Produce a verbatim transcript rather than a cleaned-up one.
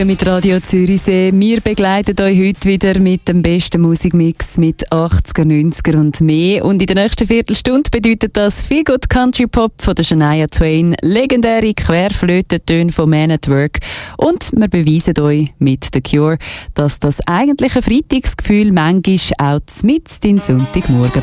Mit Radio Zürichsee. Wir begleiten euch heute wieder mit dem besten Musikmix mit achtziger, neunziger und mehr. Und in der nächsten Viertelstunde bedeutet das Feel Good Country Pop von der Shania Twain, legendäre Querflötentöne von Man at Work. Und wir beweisen euch mit The Cure, dass das eigentliche Freitagsgefühl manchmal auch mitten in den Sonntagmorgen